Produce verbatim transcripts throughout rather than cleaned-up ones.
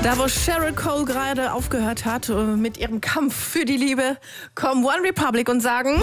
Da, wo Sheryl Cole gerade aufgehört hat mit ihrem Kampf für die Liebe, kommen One Republic und sagen: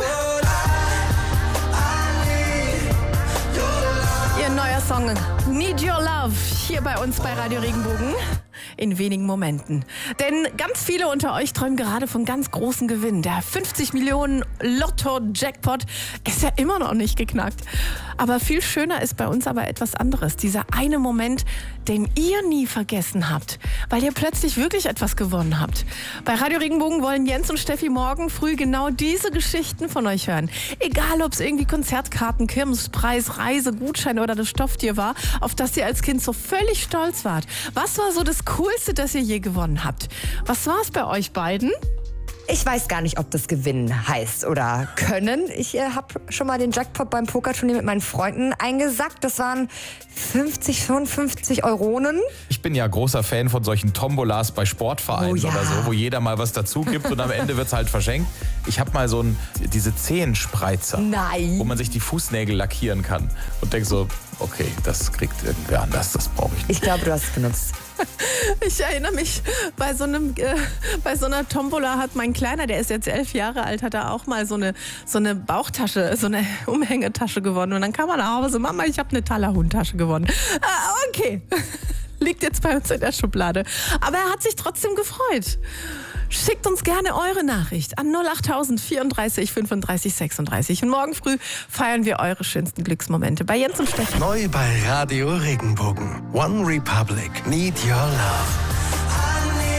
Ihr neuer Song Need Your Love hier bei uns bei Radio Regenbogen in wenigen Momenten. Denn ganz viele unter euch träumen gerade von ganz großen Gewinnen. Der fünfzig Millionen Lotto-Jackpot ist ja immer noch nicht geknackt. Aber viel schöner ist bei uns aber etwas anderes. Dieser eine Moment, den ihr nie vergessen habt, weil ihr plötzlich wirklich etwas gewonnen habt. Bei Radio Regenbogen wollen Jens und Steffi morgen früh genau diese Geschichten von euch hören. Egal, ob es irgendwie Konzertkarten, Kirmespreis, Reise, Gutschein oder das Stofftier war, auf das ihr als Kind so völlig stolz wart. Was war so das Coolste, das ihr je gewonnen habt? Was war es bei euch beiden? Ich weiß gar nicht, ob das Gewinnen heißt oder können. Ich äh, habe schon mal den Jackpot beim Pokerturnier mit meinen Freunden eingesackt. Das waren fünfzig, fünfundfünfzig Euronen. Ich bin ja großer Fan von solchen Tombolas bei Sportvereinen Oh ja. oder so, wo jeder mal was dazu gibt und am Ende wird es halt verschenkt. Ich habe mal so ein, diese Zehenspreizer, Nein. wo man sich die Fußnägel lackieren kann und denke so, okay, das kriegt irgendwer anders, das brauche ich nicht. Ich glaube, du hast es benutzt. Ich erinnere mich, bei so, einem, äh, bei so einer Tombola hat mein Kleiner, der ist jetzt elf Jahre alt, hat er auch mal so eine, so eine Bauchtasche, so eine Umhängetasche gewonnen. Und dann kam er nach Hause: Mama, ich habe eine Thaler-Hundtasche gewonnen. Ah, okay, liegt jetzt bei uns in der Schublade. Aber er hat sich trotzdem gefreut. Schickt uns gerne eure Nachricht an null acht tausend vierunddreißig fünfunddreißig sechsunddreißig. Und morgen früh feiern wir eure schönsten Glücksmomente bei Jens und Steffi. Neu bei Radio Regenbogen. One Republic. Need Your Love.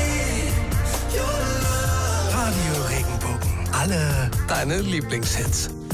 Radio Regenbogen. Alle deine Lieblingshits.